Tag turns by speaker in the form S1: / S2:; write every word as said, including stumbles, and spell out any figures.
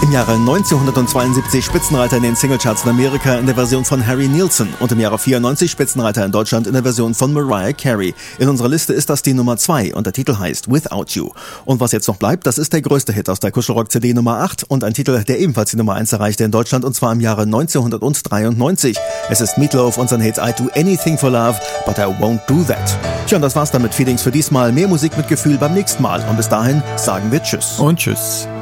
S1: Im Jahre neunzehnhundertzweiundsiebzig Spitzenreiter in den Singlecharts in Amerika in der Version von Harry Nilsson und im Jahre vierundneunzig Spitzenreiter in Deutschland in der Version von Mariah Carey. In unserer Liste ist das die Nummer zwei und der Titel heißt Without You. Und was jetzt noch bleibt, das ist der größte Hit aus der Kuschelrock-C D Nummer acht und ein Titel, der ebenfalls die Nummer eins erreichte in Deutschland und zwar im Jahre neunzehnhundertdreiundneunzig. Es ist Meatloaf und sein Hit I Do Anything for Love, but I Won't Do That. Tja, und das war's dann mit Feelings für diesmal. Mehr Musik mit Gefühl beim nächsten Mal und bis dahin sagen wir Tschüss.
S2: Und Tschüss.